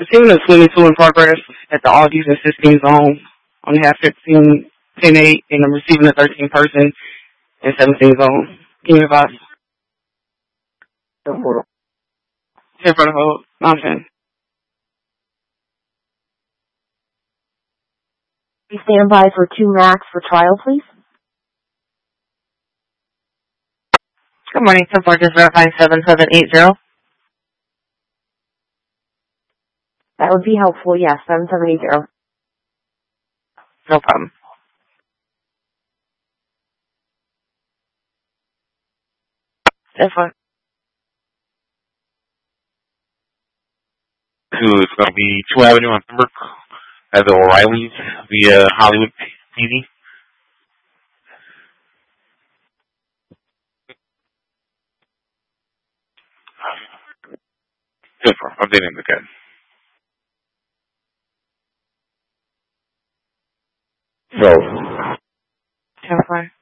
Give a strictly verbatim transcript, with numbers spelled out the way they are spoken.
Receiving a twenty-two in progress at the Aldi's and sixteen zone. Only have fifteen, ten, eight, and I'm receiving a thirteen person in seventeen zone. Can you advise? ten four. ten for the hold. Mountain. Please stand by for two max for trial, please. Good morning, ten four, just verifying seven seven eight zero. That would be helpful, yes, seven seven eight zero. No problem. That's fine. Who is going to be two Avenue on Pembroke at the O'Reilly's via Hollywood P D. Good for updating the code. So. ten four.